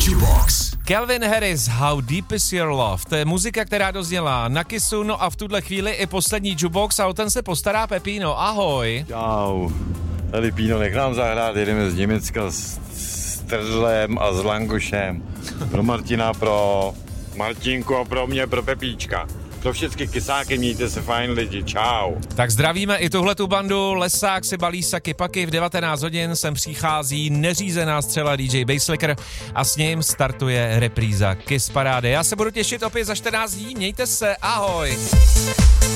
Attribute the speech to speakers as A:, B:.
A: Jukebox.
B: Calvin Harris, How Deep Is Your Love. To je muzika, která dozněla na Kissu, no a v tuhle chvíli i poslední Jukebox a o ten se postará Pepino. Ahoj.
C: Čau. Tady Píno, nech nám zahrát, jedeme z Německa s Trzlem a s Langošem. Pro Martina, pro Martinku a pro mě, pro Pepíčka. Pro všechny kysáky, mějte se fajn lidi, čau.
B: Tak zdravíme i tuhletu bandu, Lesák si balí saky paky, v 19 hodin sem přichází neřízená střela DJ Basslicker a s ním startuje repríza Kiss Parády. Já se budu těšit opět za 14 dní, mějte se, ahoj.